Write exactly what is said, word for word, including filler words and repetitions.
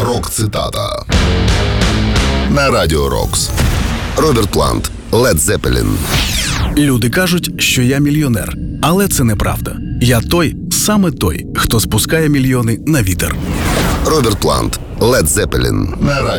Рок-цитата на Радіо Рокс. Роберт Плант, Led Zeppelin. Люди кажуть, що я мільйонер. Але це неправда. Я той, саме той, хто спускає мільйони на вітер. Роберт Плант, Led Zeppelin на Радіо